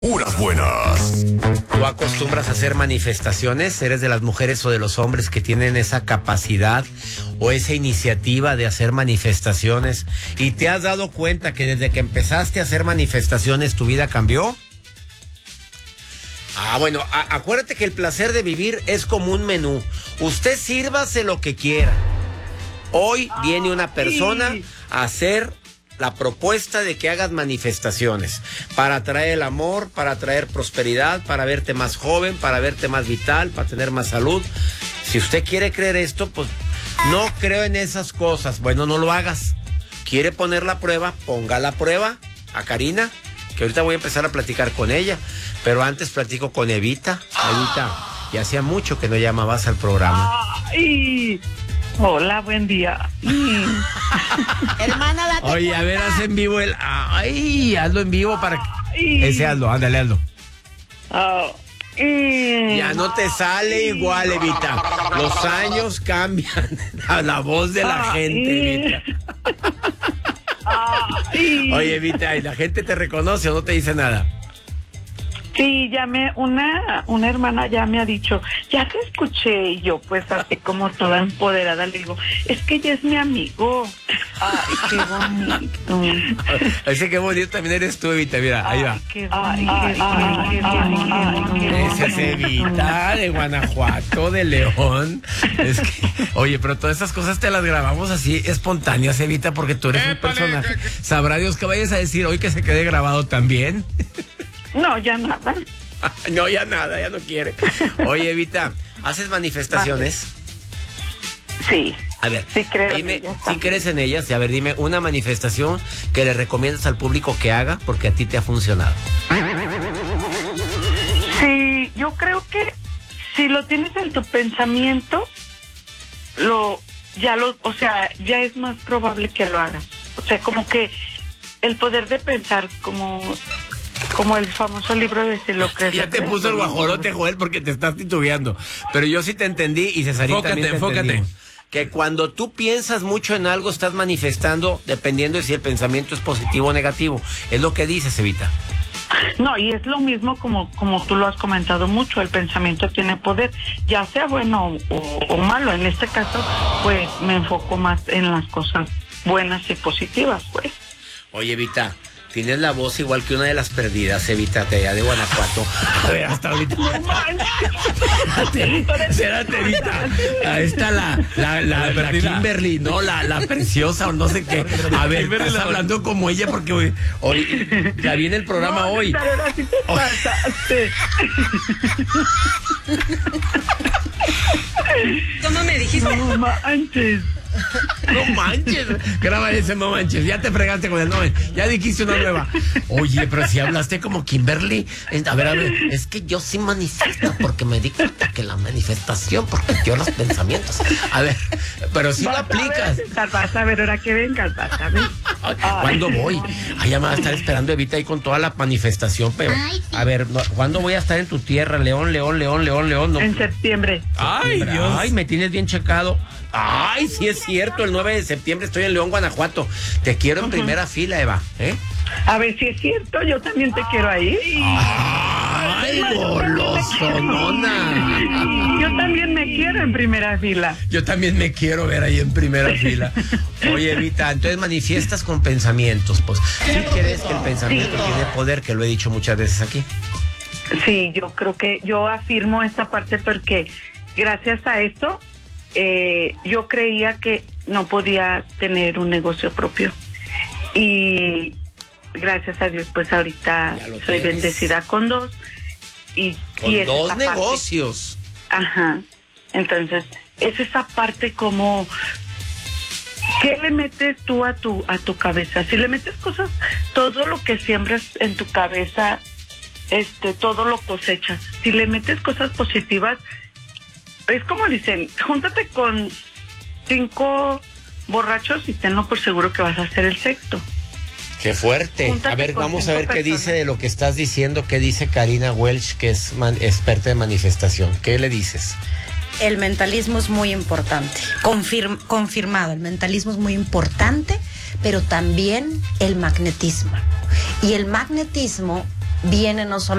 Puras buenas. ¿Tú acostumbras a hacer manifestaciones? ¿Eres de las mujeres o de los hombres que tienen esa capacidad o esa iniciativa de hacer manifestaciones? ¿Y te has dado cuenta que desde que empezaste a hacer manifestaciones tu vida cambió? Bueno, acuérdate que el placer de vivir es como un menú. Usted sírvase lo que quiera. Hoy viene una persona a hacer la propuesta de que hagas manifestaciones para traer el amor, para traer prosperidad, para verte más joven, para verte más vital, para tener más salud. Si usted quiere creer esto, pues no creo en esas cosas. Bueno, no lo hagas. ¿Quiere poner la prueba? Ponga la prueba a Karina, que ahorita voy a empezar a platicar con ella. Pero antes platico con Evita. Evita, ya hacía mucho que no llamabas al programa. Hola, buen día. Hermana, date Oye, cuenta. a ver, haz en vivo el... hazlo en vivo para que... Ese hazlo, ándale, hazlo. Ya no te sale igual, Evita. Los años cambian a la voz de la gente, Evita. Oye, Evita, ¿y la gente te reconoce o no te dice nada? Sí, una hermana ya me ha dicho, ya te escuché, y yo pues así como toda empoderada le digo, es que ella es mi amigo. Ay, qué bonito. Ese qué bonito también eres tú, Evita, mira, ahí va. Qué Ese es Evita de Guanajuato, de León. Es que, oye, pero todas esas cosas te las grabamos así espontáneas, Evita, porque tú eres un personaje. Sabrá Dios que vayas a decir hoy que se quede grabado también. No, ya nada. No, ya nada, ya no quiere. Oye, Evita, ¿haces manifestaciones? Sí. A ver, Sí creo dime, en ellas si también. crees en ellas, y a ver, dime una manifestación que le recomiendas al público que haga porque a ti te ha funcionado. Sí, yo creo que si lo tienes en tu pensamiento, ya es más probable que lo hagas. O sea, como que el poder de pensar, como el famoso libro de Si lo crees. Ya te puso el guajolote, Joel, porque te estás titubeando. Pero yo sí te entendí y Cesarita también te entendimos. Que cuando tú piensas mucho en algo, estás manifestando dependiendo de si el pensamiento es positivo o negativo. Es lo que dices, Evita. No, y es lo mismo como tú lo has comentado mucho, el pensamiento tiene poder, ya sea bueno o malo. En este caso, pues me enfoco más en las cosas buenas y positivas, pues. Oye, Evita, tienes la voz igual que una de las perdidas, Evita, de allá de Guanajuato. A ver, hasta ahorita. Espérate, Evita. Ahí está la Kimberly, ¿no? La preciosa o no sé qué. A ver, estás hablando como ella porque hoy la vi en el programa hoy. Pero ahora sí te pasaste. ¿Cómo me dijiste? No manches. No manches, graba ese, no manches, ya te fregaste con el nombre, ya dijiste una nueva. Oye, pero si hablaste como Kimberly. A ver, es que yo sí manifiesto porque me di cuenta que la manifestación, porque yo los pensamientos. A ver, pero si lo aplicas. Vas a ver, ahora que vengas, vas a ver. ¿Cuándo voy? Ya me va a estar esperando Evita ahí con toda la manifestación, pero a ver, ¿cuándo voy a estar en tu tierra? León. No. En septiembre. Ay, Dios. Ay, me tienes bien checado. Ay, sí es cierto, el 9 de septiembre estoy en León, Guanajuato. Te quiero en primera fila, Eva, ¿eh? A ver si es cierto, yo también te quiero ahí. Ay, golosonona. Yo también me quiero en primera fila. Yo también me quiero ver ahí en primera fila. Oye, Evita, entonces manifiestas con pensamientos, pues. ¿Sí crees que el pensamiento tiene poder? Que lo he dicho muchas veces aquí. Sí, yo creo que yo afirmo esta parte porque gracias a esto yo creía que no podía tener un negocio propio y gracias a Dios pues ahorita soy bendecida con dos y Con es dos esa parte. negocios. Ajá, entonces es esa parte como ¿qué le metes tú a tu cabeza? Si le metes cosas, todo lo que siembras en tu cabeza, todo lo cosechas. Si le metes cosas positivas, es como dicen, júntate con 5 borrachos y tenlo por seguro que vas a ser el sexto. Qué fuerte. Júntate A ver, con vamos a 5 ver qué personas. dice de lo que estás diciendo, qué dice Karina Welch, que es experta en manifestación. ¿Qué le dices? El mentalismo es muy importante. Confirmado, el mentalismo es muy importante, pero también el magnetismo. Y el magnetismo viene no solamente